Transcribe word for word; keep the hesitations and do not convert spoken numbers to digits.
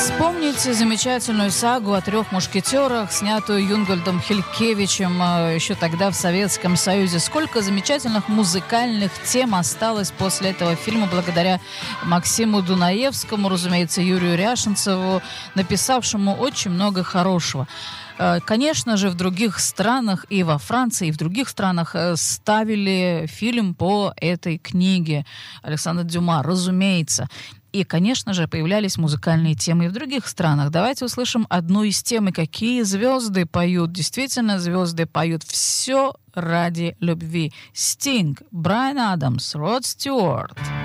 Вспомните замечательную сагу о трех мушкетерах, снятую Юнгольдом Хелькевичем еще тогда в Советском Союзе. Сколько замечательных музыкальных тем осталось после этого фильма благодаря Максиму Дунаевскому, разумеется, Юрию Ряшенцеву, написавшему очень много хорошего. Конечно же, в других странах, и во Франции, и в других странах ставили фильм по этой книге Александра Дюма, разумеется. И, конечно же, появлялись музыкальные темы и в других странах. Давайте услышим одну из тем, и какие звезды поют. Действительно, звезды поют все ради любви. Стинг, Брайан Адамс, Род Стюарт.